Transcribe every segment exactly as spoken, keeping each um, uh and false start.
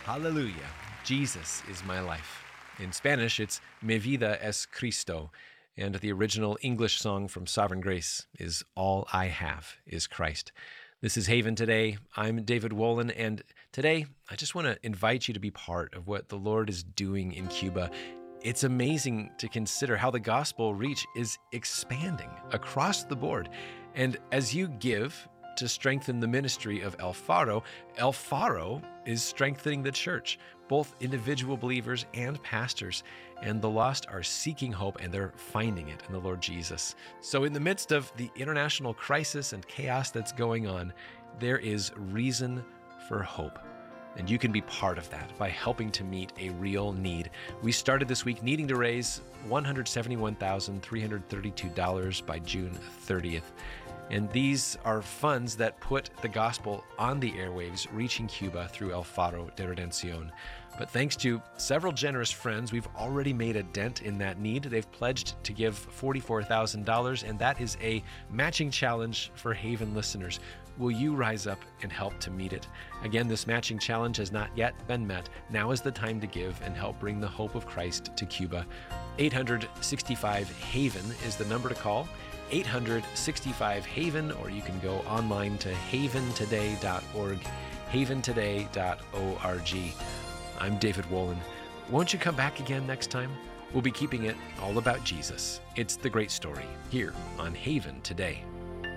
Hallelujah. Jesus is my life. In Spanish, it's Mi vida es Cristo. And the original English song from Sovereign Grace is All I Have is Christ. This is Haven Today. I'm David Wolin, and today I just want to invite you to be part of what the Lord is doing in Cuba. It's amazing to consider how the gospel reach is expanding across the board. And as you give to strengthen the ministry of El Faro, El Faro is strengthening the church, both individual believers and pastors. And the lost are seeking hope, and they're finding it in the Lord Jesus. So in the midst of the international crisis and chaos that's going on, there is reason for hope. And you can be part of that by helping to meet a real need. We started this week needing to raise one hundred seventy-one thousand three hundred thirty-two dollars by June thirtieth. And these are funds that put the gospel on the airwaves, reaching Cuba through El Faro de Redención. But thanks to several generous friends, we've already made a dent in that need. They've pledged to give forty-four thousand dollars, and that is a matching challenge for Haven listeners. Will you rise up and help to meet it? Again, this matching challenge has not yet been met. Now is the time to give and help bring the hope of Christ to Cuba. eight hundred sixty-five HAVEN is the number to call. eight hundred sixty-five HAVEN, or you can go online to haven today dot org, haven today dot org. I'm David Wolin. Won't you come back again next time? We'll be keeping it all about Jesus. It's the great story here on Haven Today.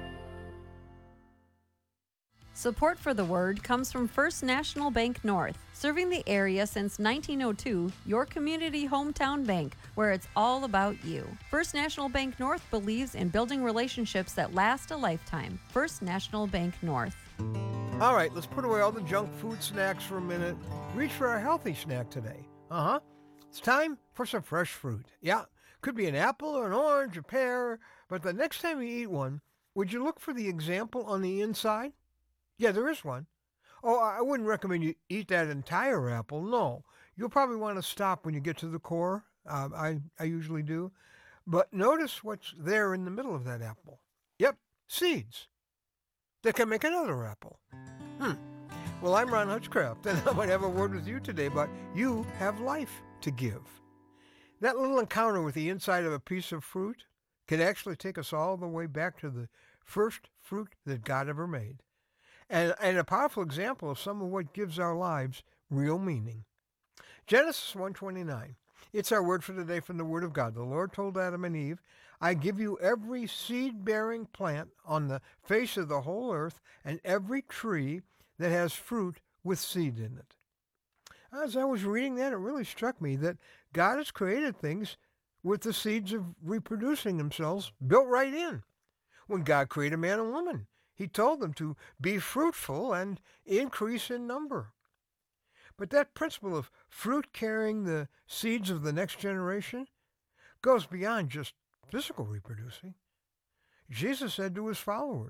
Support for the Word comes from First National Bank North, serving the area since nineteen oh two, your community hometown bank, where it's all about you. First National Bank North believes in building relationships that last a lifetime. First National Bank North. All right, let's put away all the junk food snacks for a minute. Reach for a healthy snack today. Uh-huh. It's time for some fresh fruit. Yeah, could be an apple or an orange, a pear, but the next time you eat one, would you look for the example on the inside? Yeah, there is one. Oh, I wouldn't recommend you eat that entire apple. No, you'll probably want to stop when you get to the core. Um, I, I usually do. But notice what's there in the middle of that apple. Yep, seeds that can make another apple. Hmm. Well, I'm Ron Hutchcraft, and I might have a word with you today about you have life to give. That little encounter with the inside of a piece of fruit can actually take us all the way back to the first fruit that God ever made. And, and a powerful example of some of what gives our lives real meaning. Genesis one twenty-nine. It's our word for today from the Word of God. The Lord told Adam and Eve, I give you every seed-bearing plant on the face of the whole earth and every tree that has fruit with seed in it. As I was reading that, it really struck me that God has created things with the seeds of reproducing themselves built right in. When God created man and woman, He told them to be fruitful and increase in number. But that principle of fruit carrying the seeds of the next generation goes beyond just physical reproducing. Jesus said to his followers,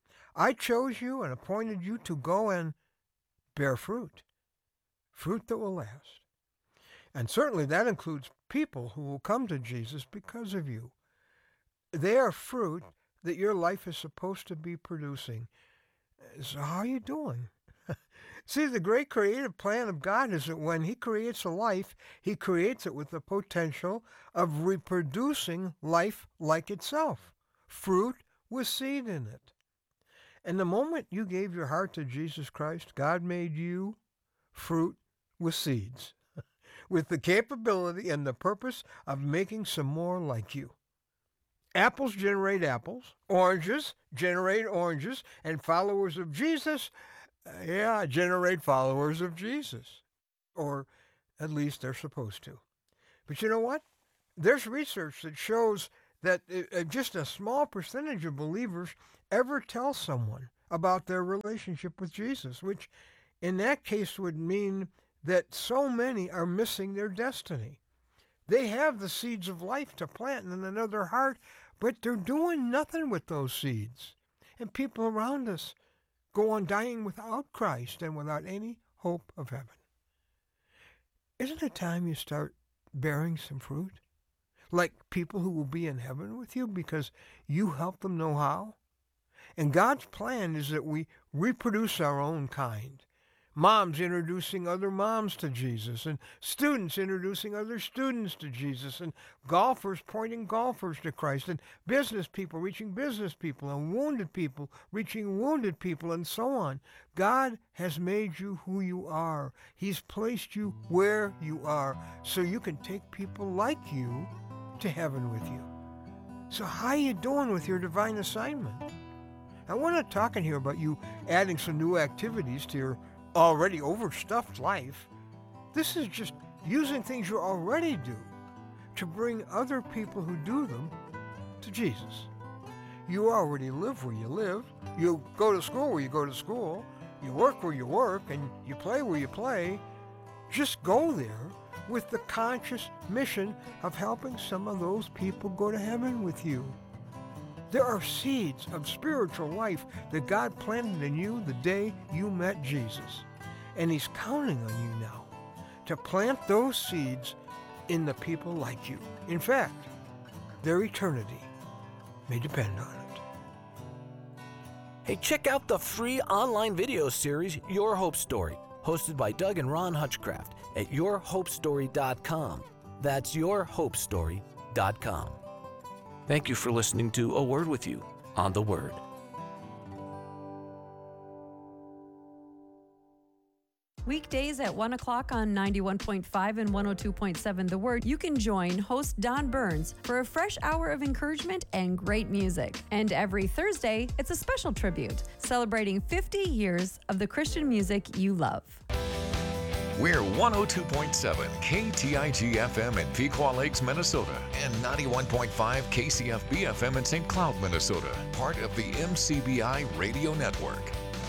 I chose you and appointed you to go and bear fruit, fruit that will last. And certainly that includes people who will come to Jesus because of you. They are fruit that your life is supposed to be producing. So how are you doing? See, the great creative plan of God is that when He creates a life, He creates it with the potential of reproducing life like itself, fruit with seed in it. And the moment you gave your heart to Jesus Christ, God made you fruit with seeds, with the capability and the purpose of making some more like you. Apples generate apples, oranges generate oranges, and followers of Jesus, uh, yeah, generate followers of Jesus. Or at least they're supposed to. But you know what? There's research that shows that uh, just a small percentage of believers ever tell someone about their relationship with Jesus, which in that case would mean that so many are missing their destiny. They have the seeds of life to plant in another heart, but they're doing nothing with those seeds. And people around us go on dying without Christ and without any hope of heaven. Isn't it time you start bearing some fruit? Like people who will be in heaven with you because you help them know how? And God's plan is that we reproduce our own kind moms introducing other moms to Jesus, and students introducing other students to Jesus, and golfers pointing golfers to Christ, and business people reaching business people, and wounded people reaching wounded people, and so on. God has made you who you are. He's placed you where you are so you can take people like you to heaven with you. So how you doing with your divine assignment? And we're not talking here about you adding some new activities to your already overstuffed life. This is just using things you already do to bring other people who do them to Jesus. You already live where you live. You go to school where you go to school. You work where you work, and you play where you play. Just go there with the conscious mission of helping some of those people go to heaven with you. There are seeds of spiritual life that God planted in you the day you met Jesus. And He's counting on you now to plant those seeds in the people like you. In fact, their eternity may depend on it. Hey, check out the free online video series, Your Hope Story, hosted by Doug and Ron Hutchcraft at your hope story dot com. That's your hope story dot com. Thank you for listening to A Word With You on The Word. Weekdays at one o'clock on ninety-one point five and one oh two point seven The Word, you can join host Don Burns for a fresh hour of encouragement and great music. And every Thursday, it's a special tribute, celebrating fifty years of the Christian music you love. We're one oh two point seven K T I G F M in Pequot Lakes, Minnesota, and ninety-one point five K C F B F M in Saint Cloud, Minnesota, part of the M C B I Radio Network.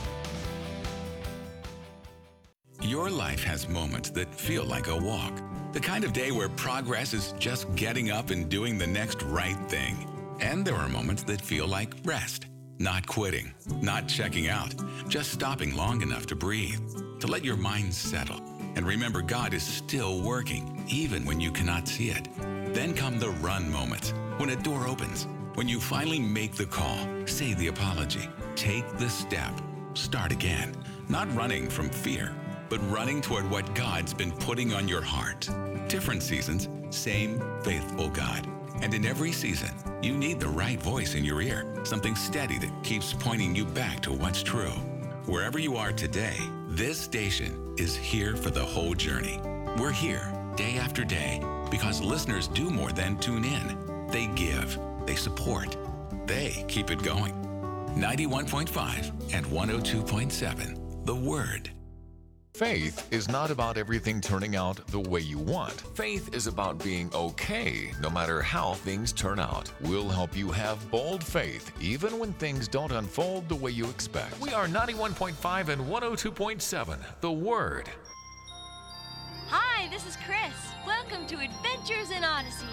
Your life has moments that feel like a walk. The kind of day where progress is just getting up and doing the next right thing. And there are moments that feel like rest, not quitting, not checking out, just stopping long enough to breathe, to let your mind settle. And remember, God is still working, even when you cannot see it. Then come the run moments, when a door opens, when you finally make the call, say the apology, take the step, start again. Not running from fear, but running toward what God's been putting on your heart. Different seasons, same faithful God. And in every season, you need the right voice in your ear, something steady that keeps pointing you back to what's true. Wherever you are today, this station is here for the whole journey. We're here day after day because listeners do more than tune in. They give, they support, they keep it going. ninety-one point five and one oh two point seven, The Word. Faith is not about everything turning out the way you want. Faith is about being okay no matter how things turn out. We'll help you have bold faith even when things don't unfold the way you expect. We are ninety-one point five and one oh two point seven, The Word. Hi, this is Chris. Welcome to Adventures in Odyssey.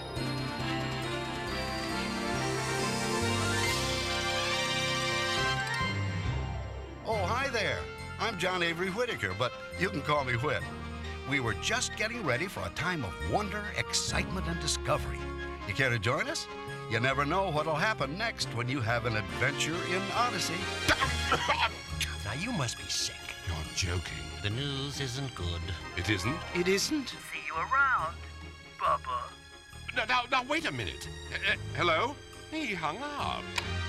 Oh, hi there. I'm John Avery Whitaker, but you can call me Whit. We were just getting ready for a time of wonder, excitement, and discovery. You care to join us? You never know what'll happen next when you have an adventure in Odyssey. Now, you must be sick. You're joking. The news isn't good. It isn't? It isn't? See you around, Bubba. Now, now, now wait a minute. Uh, uh, hello? He hung up.